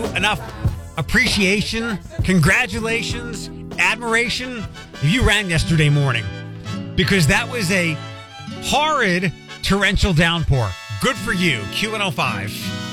enough appreciation, congratulations, admiration if you ran yesterday morning, because that was a horrid torrential downpour. Good for you, Q105.